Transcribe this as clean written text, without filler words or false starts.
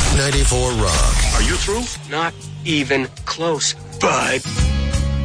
94 Rock. Are you through? Not even close, bud.